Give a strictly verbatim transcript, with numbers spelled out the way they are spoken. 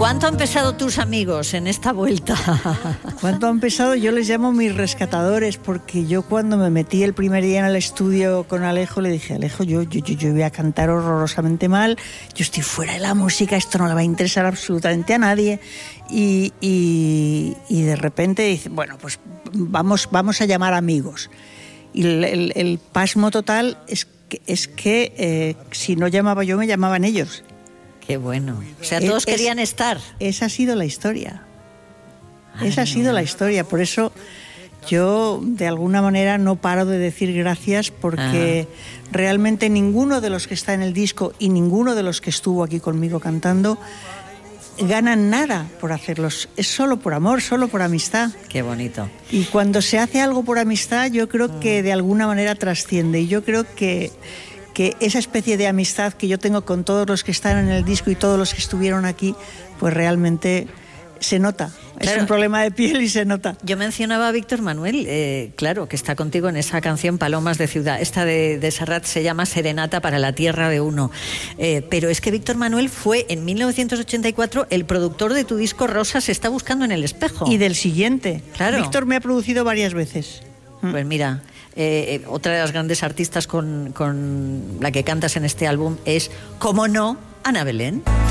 ¿Cuánto han pesado tus amigos en esta vuelta? ¿Cuánto han pesado? Yo les llamo mis rescatadores, porque yo cuando me metí el primer día en el estudio con Alejo, le dije, Alejo, yo, yo, yo, yo voy a cantar horrorosamente mal, yo estoy fuera de la música, esto no le va a interesar absolutamente a nadie. Y, y, y de repente dice, bueno, pues vamos, vamos a llamar amigos. Y el, el, el pasmo total es que, es que eh, si no llamaba yo, me llamaban ellos. Qué bueno. O sea, todos es, querían estar. Esa ha sido la historia. Ay, esa ha sido no. la historia. Por eso yo, de alguna manera, no paro de decir gracias, porque ah. realmente ninguno de los que está en el disco y ninguno de los que estuvo aquí conmigo cantando ganan nada por hacerlos. Es solo por amor, solo por amistad. Qué bonito. Y cuando se hace algo por amistad, yo creo que de alguna manera trasciende. Y yo creo que que esa especie de amistad que yo tengo con todos los que están en el disco y todos los que estuvieron aquí, pues realmente se nota. Claro. Es un problema de piel y se nota. Yo mencionaba a Víctor Manuel, eh, claro, que está contigo en esa canción Palomas de Ciudad. Esta de, de Serrat se llama Serenata para la Tierra de Uno. Eh, pero es que Víctor Manuel fue en mil novecientos ochenta y cuatro el productor de tu disco Rosa se está buscando en el espejo. Y del siguiente. Claro. Víctor me ha producido varias veces. Pues mira... Eh, otra de las grandes artistas con, con la que cantas en este álbum es, cómo no, Ana Belén.